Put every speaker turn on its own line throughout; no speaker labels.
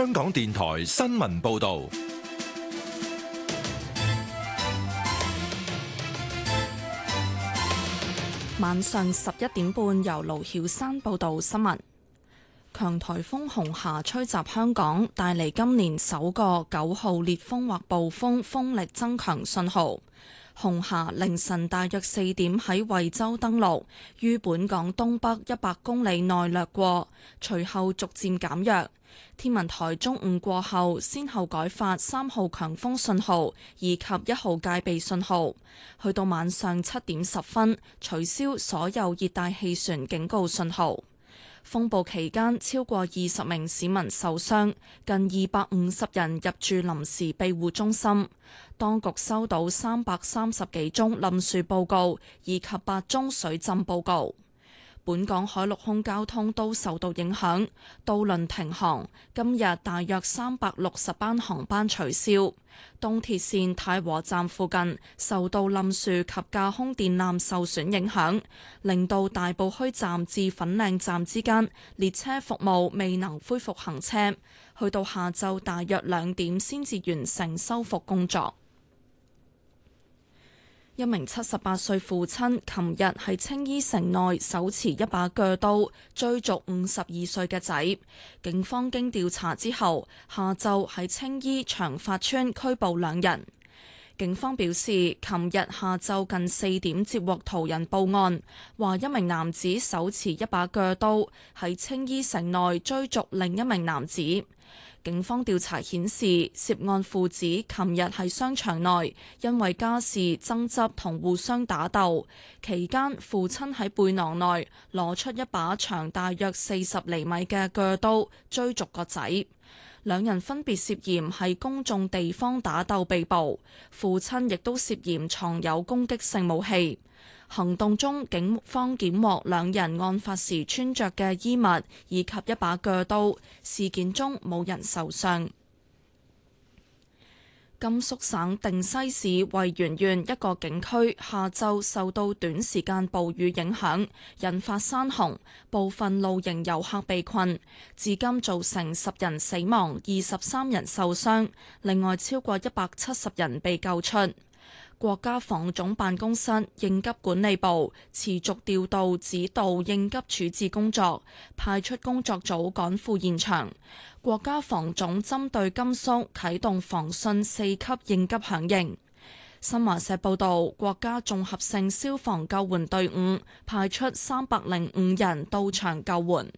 香港電台新聞報道。
晚上11點半，由盧曉山報道新聞。強颱風紅霞吹襲香港，帶嚟今年首個9號烈風或暴風風力增強信號。紅霞凌晨大約4點喺惠州登陸，於本港東北100公里內掠過，隨後逐漸減弱。天文台中午過後，先後改發3號強風信號以及1號戒備信號，去到晚上7點10分，取消所有熱帶氣旋警告信號。風暴期間，超過20名市民受傷，近250人入住臨時庇護中心。當局收到330幾宗冧樹報告，以及8宗水浸報告。本港海陸空交通都受到影響，渡輪停航，今日大約360班航班取消。東鐵線太和站附近受到冧樹及架空電纜受損影響，令到大埔墟站至粉嶺站之間列車服務未能恢復行車，去到下晝大約2點先至完成修復工作。一名78歲父親琴日喺青衣城內手持一把鋸刀追逐52歲嘅仔，警方經調查之後，下晝喺青衣長發村拘捕2人。警方表示，琴日下晝近4點接獲途人報案，話一名男子手持一把鋸刀喺青衣城內追逐另一名男子。警方調查顯示，涉案父子琴日喺商場內因為家事爭執同互相打鬥，期間父親喺背囊內攞出一把長大約40厘米嘅鋸刀追逐個仔。2人分別涉嫌喺公眾地方打鬥被捕，父親亦都涉嫌藏有攻擊性武器。行動中，警方檢獲2人案發時穿着嘅衣物以及一把鋸刀，事件中冇人受傷。甘肅省定西市維源縣一個景區下晝受到短時間暴雨影響，引發山洪，部分露營遊客被困，至今造成10人死亡、23人受傷，另外超過170人被救出。國家防總辦公室應急管理部持續調度指導應急處置工作，派出工作組趕赴現場。國家防總針對甘肅啟動防汛4級應急響應。新華社報道，國家綜合性消防救援隊伍派出305人到場救援。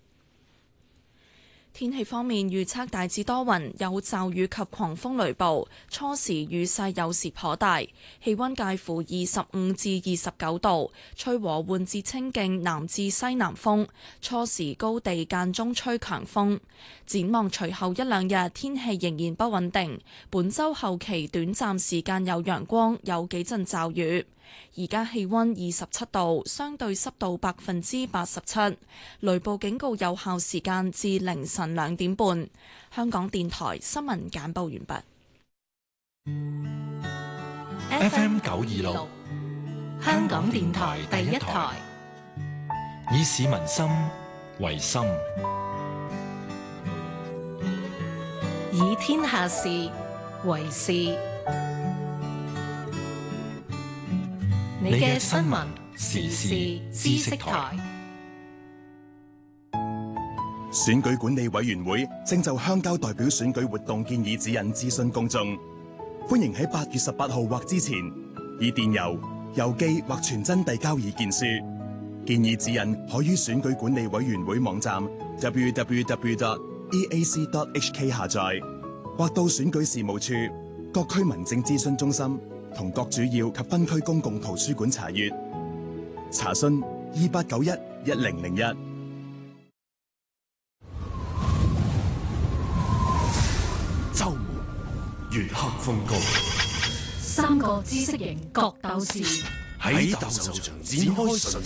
天氣方面，預測大致多雲，有驟雨及狂風雷暴，初時雨勢有時頗大，氣溫介乎25至29度，吹和緩至清勁南至西南風，初時高地間中吹強風。展望隨後1-2日，天氣仍然不穩定，本週後期短暫時間有陽光，有幾陣驟雨。而家氣溫27度，相對濕度87%，雷暴警告有效時間至凌晨2點半。香港電台新聞簡報完畢。
FM 926，香港電台第一台，以市民心為心，
以天下事為事。你嘅新聞時事知識台。
選舉管理委員會正就鄉郊代表選舉活動建議指引諮詢公眾，歡迎喺8月18號或之前以電郵、郵寄或傳真遞交意見書。建議指引可於選舉管理委員會網站 www.eac.hk 下載，或到選舉事務處、各區民政諮詢中心同各主要及分區公共圖書館查閱。查詢28911001。
周末月黑風高
，3個知識型角鬥士
喺鬥獸場展開